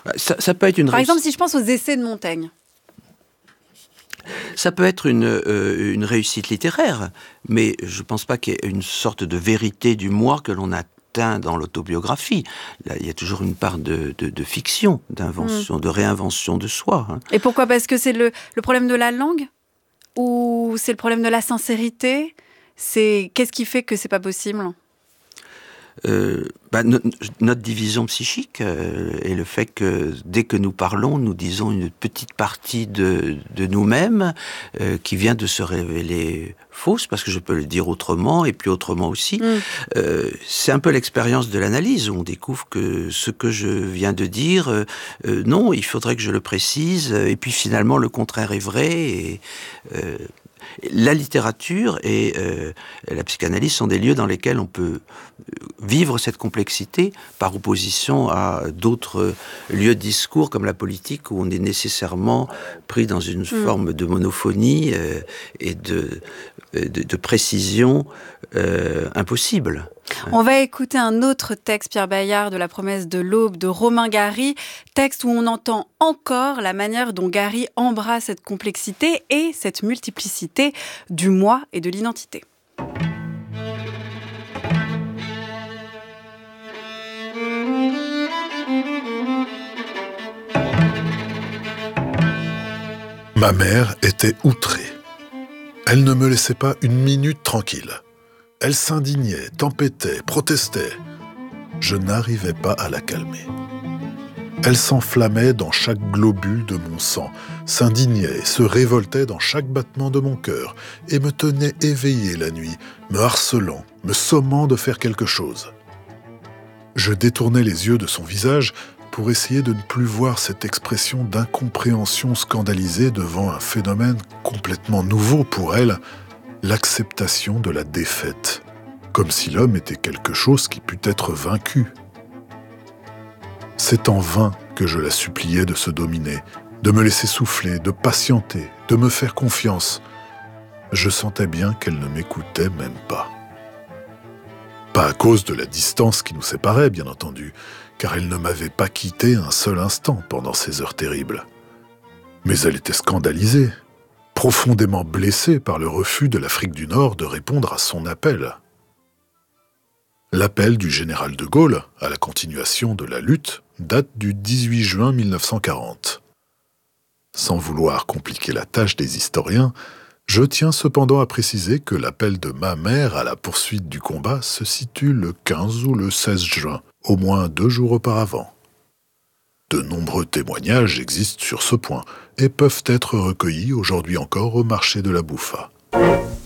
Ça peut être une Par exemple, si je pense aux essais de Montaigne. Ça peut être une réussite littéraire, mais je ne pense pas qu'il y ait une sorte de vérité du moi que l'on atteint dans l'autobiographie. Là, il y a toujours une part de fiction, d'invention, de réinvention de soi. Hein. Et pourquoi ? Parce que c'est le problème de la langue ? Ou c'est le problème de la sincérité ? Qu'est-ce qui fait que c'est pas possible ? Notre division psychique et le fait que dès que nous parlons, nous disons une petite partie de nous-mêmes qui vient de se révéler fausse, parce que je peux le dire autrement et puis autrement aussi. C'est un peu l'expérience de l'analyse, où on découvre que ce que je viens de dire, non, il faudrait que je le précise, et puis finalement le contraire est vrai. Et, la littérature et la psychanalyse sont des lieux dans lesquels on peut vivre cette complexité par opposition à d'autres lieux de discours comme la politique où on est nécessairement pris dans une forme de monophonie et de précision impossible. On va écouter un autre texte, Pierre Bayard, de La promesse de l'aube, de Romain Gary, texte où on entend encore la manière dont Gary embrasse cette complexité et cette multiplicité du moi et de l'identité. Ma mère était outrée. Elle ne me laissait pas une minute tranquille. Elle s'indignait, tempêtait, protestait. Je n'arrivais pas à la calmer. Elle s'enflammait dans chaque globule de mon sang, s'indignait, se révoltait dans chaque battement de mon cœur et me tenait éveillé la nuit, me harcelant, me sommant de faire quelque chose. Je détournais les yeux de son visage pour essayer de ne plus voir cette expression d'incompréhension scandalisée devant un phénomène complètement nouveau pour elle, l'acceptation de la défaite, comme si l'homme était quelque chose qui pût être vaincu. C'est en vain que je la suppliais de se dominer, de me laisser souffler, de patienter, de me faire confiance. Je sentais bien qu'elle ne m'écoutait même pas. Pas à cause de la distance qui nous séparait, bien entendu, car elle ne m'avait pas quitté un seul instant pendant ces heures terribles. Mais elle était scandalisée, profondément blessée par le refus de l'Afrique du Nord de répondre à son appel. L'appel du général de Gaulle à la continuation de la lutte date du 18 juin 1940. Sans vouloir compliquer la tâche des historiens, je tiens cependant à préciser que l'appel de ma mère à la poursuite du combat se situe le 15 ou le 16 juin, au moins 2 jours auparavant. De nombreux témoignages existent sur ce point et peuvent être recueillis aujourd'hui encore au marché de la Bouffa.